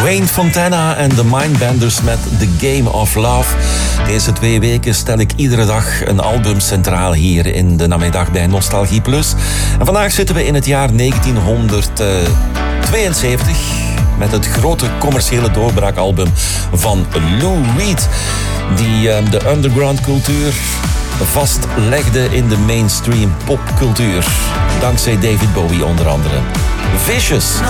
Wayne Fontana en de Mindbenders met The Game of Love. Deze 2 weken stel ik iedere dag een album centraal hier in de namiddag bij Nostalgie Plus. En vandaag zitten we in het jaar 1972 met het grote commerciële doorbraakalbum van Lou Reed, die de underground cultuur vastlegde in de mainstream popcultuur. Dankzij David Bowie onder andere. Vicious.